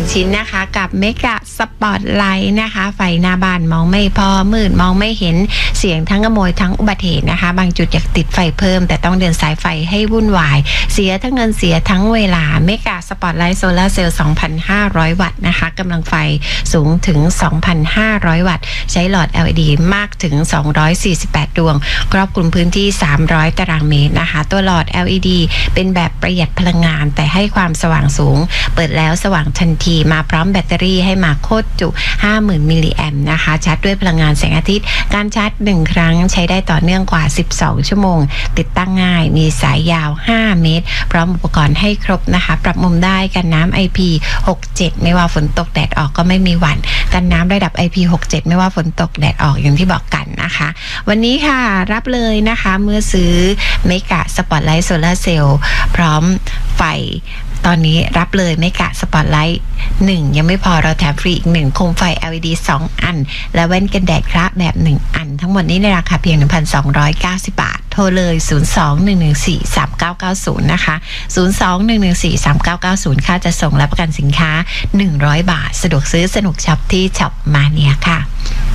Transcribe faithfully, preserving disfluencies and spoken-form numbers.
ชิ้นนะคะกับเมกะสปอตไลท์นะคะไฟหน้าบ้านมองไม่พอมืดมองไม่เห็นเสียงทั้งขโมยทั้งอุบัติเหตุนะคะบางจุดอยากติดไฟเพิ่มแต่ต้องเดินสายไฟให้วุ่นวายเสียทั้งเงินเสียทั้งเวลาเมกะสปอตไลท์โซลาร์เซลล์ สองพันห้าร้อย วัตต์นะคะกำลังไฟสูงถึง สองพันห้าร้อย วัตต์ใช้หลอด แอล อี ดี มากถึงสองร้อยสี่สิบแปดดวงครอบคลุมพื้นที่สามร้อยตารางเมตรนะคะตัวหลอด แอล อี ดี เป็นแบบประหยัดพลังงานแต่ให้ความสว่างสูงเปิดแล้วสว่างทันทีมาพร้อมแบตเตอรี่ให้มาโคตรจุ ห้าหมื่น มิลลิแอมป์นะคะชาร์จด้วยพลังงานแสงอาทิตย์การชาร์จหนึ่งครั้งใช้ได้ต่อเนื่องกว่าสิบสองชั่วโมงติดตั้งง่ายมีสายยาวห้าเมตรพร้อมอุปกรณ์ให้ครบนะคะปรับมุมได้กันน้ำ ไอ พี หกสิบเจ็ด ไม่ว่าฝนตกแดดออกก็ไม่มีหวั่นกันน้ำระดับ ไอ พี หกสิบเจ็ด ไม่ว่าฝนตกแดดออกอย่างที่บอกกันนะคะวันนี้ค่ะรับเลยนะคะเมื่อซื้อเมกะสปอตไลท์โซลาร์เซลล์พร้อมไฟตอนนี้รับเลยเมกะสปอตไลท์หนึ่งยังไม่พอเราแถมฟรีอีกหนึ่งโคมไฟ แอล อี ดี สองอันและแว่นกันแดดคระแบบหนึ่งอันทั้งหมดนี้ในราคาเพียง หนึ่งพันสองร้อยเก้าสิบ บาทโทรเลยศูนย์ สอง หนึ่ง หนึ่ง สี่ สาม เก้า เก้า ศูนย์นะคะศูนย์ สอง หนึ่ง หนึ่ง สี่ สาม เก้า เก้า ศูนย์ค่าจะส่งและประกันสินค้าหนึ่งร้อยบาทสะดวกซื้อสนุกช็อปที่ช็อปมาเนียค่ะ